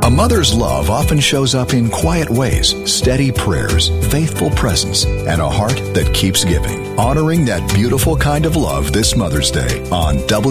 A mother's love often shows up in quiet ways, steady prayers, faithful presence, and a heart that keeps giving. Honoring that beautiful kind of love this Mother's Day on